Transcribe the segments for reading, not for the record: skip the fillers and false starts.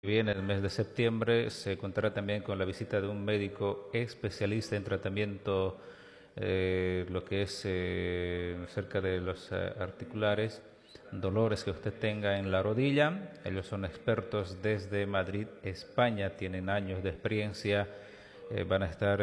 Viene el mes de septiembre, se contará también con la visita de un médico especialista en tratamiento, lo que es cerca de los articulares, dolores que usted tenga en la rodilla. Ellos son expertos desde Madrid, España, tienen años de experiencia, van a estar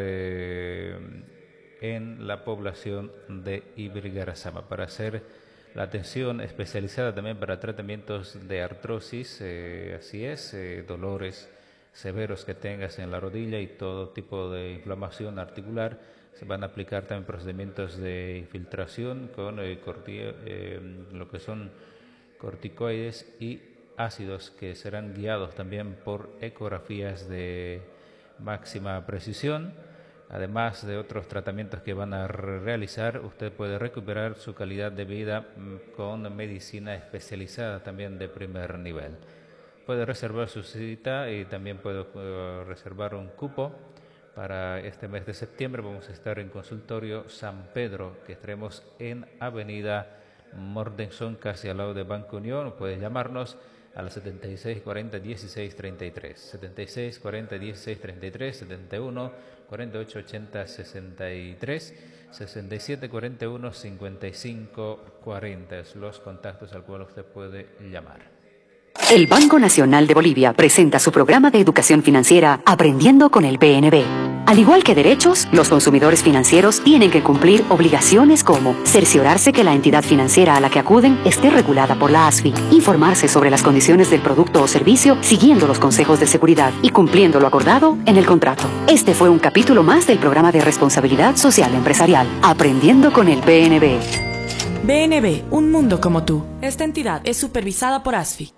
en la población de Ibirgarazama para hacer la atención especializada también para tratamientos de artrosis, así es, dolores severos que tengas en la rodilla y todo tipo de inflamación articular. Se van a aplicar también procedimientos de infiltración con lo que son corticoides y ácidos que serán guiados también por ecografías de máxima precisión. Además de otros tratamientos que van a realizar, usted puede recuperar su calidad de vida con medicina especializada también de primer nivel. Puede reservar su cita y también puede reservar un cupo para este mes de septiembre. Vamos a estar en consultorio San Pedro, que estaremos en Avenida Mortenson, casi al lado de Banco Unión. Puede llamarnos al 76 40 16 33, 76 40 16 33, 71 48 80 63, 67 41 55 40 es los contactos al cual usted puede llamar. El Banco Nacional de Bolivia presenta su programa de educación financiera Aprendiendo con el BNB. Al igual que derechos, los consumidores financieros tienen que cumplir obligaciones como cerciorarse que la entidad financiera a la que acuden esté regulada por la ASFI, informarse sobre las condiciones del producto o servicio siguiendo los consejos de seguridad y cumpliendo lo acordado en el contrato. Este fue un capítulo más del programa de responsabilidad social empresarial Aprendiendo con el BNB. BNB, un mundo como tú. Esta entidad es supervisada por ASFI.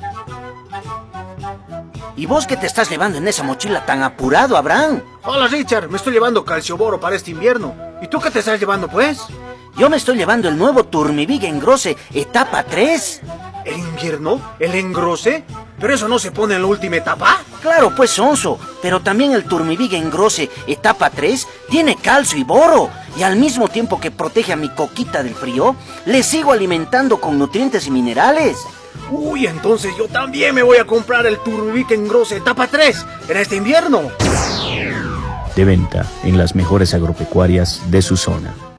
¿Y vos qué te estás llevando en esa mochila tan apurado, Abraham? Hola, Richard, me estoy llevando calcioboro para este invierno. ¿Y tú qué te estás llevando, pues? Yo me estoy llevando el nuevo Turmivig Engrose, etapa 3. ¿El invierno? ¿El engrose? ¿Pero eso no se pone en la última etapa? Claro, pues, sonso, pero también el Turmivig Engrose, etapa 3, tiene calcio y boro. Y al mismo tiempo que protege a mi coquita del frío, le sigo alimentando con nutrientes y minerales. Uy, entonces yo también me voy a comprar el Turmivig Engrose etapa 3 en este invierno. De venta en las mejores agropecuarias de su zona.